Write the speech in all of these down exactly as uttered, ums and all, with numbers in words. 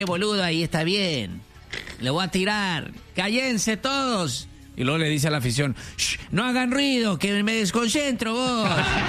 boludo, ahí está bien. Le voy a tirar. Cállense todos. Y luego le dice a la afición, Shh, no hagan ruido, que me desconcentro vos.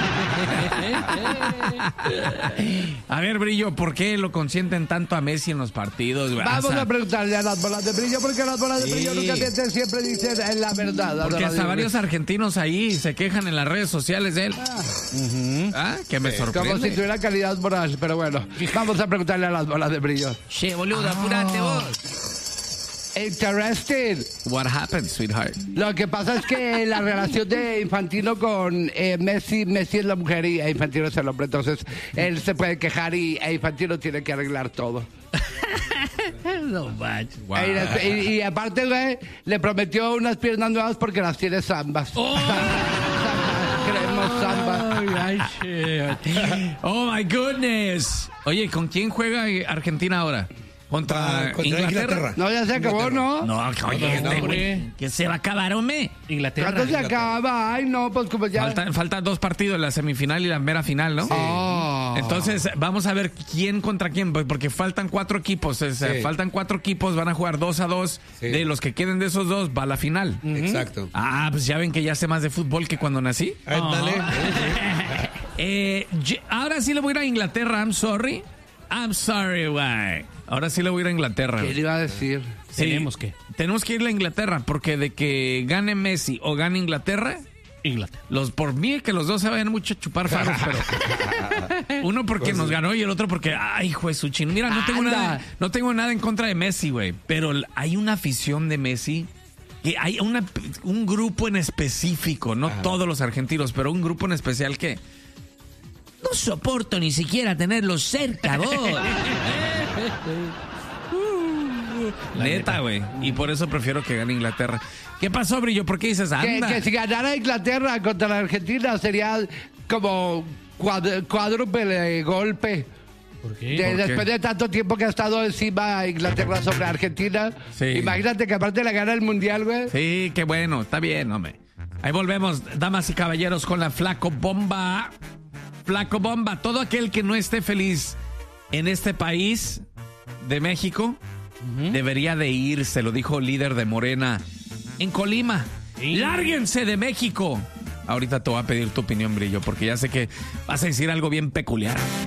A ver, Brillo, ¿por qué lo consienten tanto a Messi en los partidos? Vamos o sea, a preguntarle a las bolas de Brillo, porque las bolas de Sí. Brillo nunca mienten, siempre dicen eh, la verdad. porque hasta Brillo. varios argentinos ahí se quejan en las redes sociales de él. Ah, que me sorprende. Como si tuviera calidad moral, pero bueno. Vamos a preguntarle a las bolas de Brillo. Che, boludo, apurate vos. Interesting. What happened, sweetheart? Lo que pasa es que la relación de Infantino con eh, Messi, Messi es la mujer y e Infantino es el hombre, entonces él se puede quejar y e Infantino tiene que arreglar todo. No manches. Wow. Y, y- y aparte, güey, le prometió unas piernas nuevas porque las tiene zambas. Oh. Queremos zambas. Ay, ay, shit. Oh my goodness. Oye, ¿con quién juega Argentina ahora? ¿Contra, Ah, contra Inglaterra? Inglaterra. No, ya se acabó, ¿no? No, oye, no, este no, güey, que se va a acabar, hombre. Inglaterra. ¿Cuándo se acaba? Ay, no, pues como ya... Faltan falta dos partidos, la semifinal y la mera final, ¿no? Oh. Entonces, vamos a ver quién contra quién, porque faltan cuatro equipos. es, Sí. Faltan cuatro equipos, van a jugar dos a dos. Sí. De los que queden de esos dos, va a la final. Exacto. Ah, pues ya ven que ya sé más de fútbol que cuando nací. Ay, dale. Eh, yo- ahora sí le voy a ir a Inglaterra, I'm sorry. I'm sorry, güey. Ahora sí le voy a ir a Inglaterra. ¿Qué güey. le iba a decir? Sí, Tenemos que. Tenemos que ir a Inglaterra, porque de que gane Messi o gane Inglaterra, Inglaterra. los por mí que los dos se vayan mucho a chupar faros, pero uno porque Pues nos sí. ganó y el otro porque, ay, hijo de su chin. Mira, no tengo Anda. nada, no tengo nada en contra de Messi, güey, pero hay una afición de Messi. Que hay una, un grupo en específico, no Ajá. todos los argentinos, pero un grupo en especial que no soporto ni siquiera tenerlos cerca, vos. Neta, güey. Y por eso prefiero que gane Inglaterra. ¿Qué pasó, Brillo? ¿Por qué dices Que, anda? que si ganara Inglaterra contra la Argentina sería como cuad- cuádruple golpe. ¿Por qué? De- ¿Por qué? después de tanto tiempo que ha estado encima Inglaterra sobre Argentina. Sí. Imagínate que aparte le gana el mundial, güey. Sí, qué bueno, está bien, hombre. Ahí volvemos, damas y caballeros, con la Flaco Bomba. Flaco Bomba, todo aquel que no esté feliz en este país de México debería de irse, lo dijo el líder de Morena en Colima. Sí. ¡Lárguense de México! Ahorita te voy a pedir tu opinión, Brillo, porque ya sé que vas a decir algo bien peculiar.